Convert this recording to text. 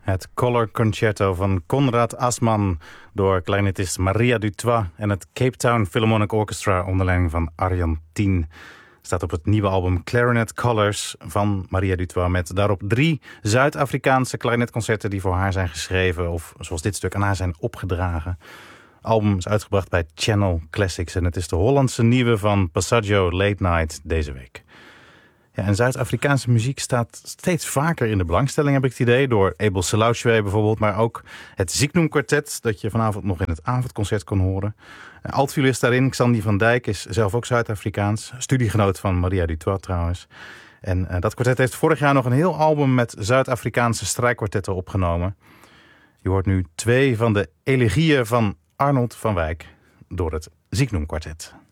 Het Color Concerto van Konrad Assmann door clarinetist Maria Dutoit en het Cape Town Philharmonic Orchestra onder leiding van Arjan Tien. Staat op het nieuwe album Clarinet Colors van Maria Dutoit met daarop 3 Zuid-Afrikaanse clarinetconcerten die voor haar zijn geschreven of zoals dit stuk aan haar zijn opgedragen. Het album is uitgebracht bij Channel Classics en het is de Hollandse nieuwe van Passaggio Late Night deze week. Ja, en Zuid-Afrikaanse muziek staat steeds vaker in de belangstelling, heb ik het idee. Door Abel Selassie bijvoorbeeld, maar ook het Ziknoem Quartet dat je vanavond nog in het avondconcert kon horen. Altviolist daarin, Xandi van Dijk, is zelf ook Zuid-Afrikaans. Studiegenoot van Maria Dutoit trouwens. En dat kwartet heeft vorig jaar nog een heel album met Zuid-Afrikaanse strijkkwartetten opgenomen. Je hoort nu 2 van de elegieën van Arnold van Wijk door het Ziknoem Quartet.